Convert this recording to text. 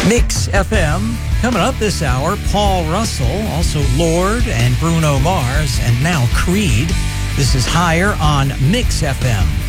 Mix FM. Coming up this hour, Paul Russell, also Lord and Bruno Mars, and now Creed. This is Higher on Mix FM.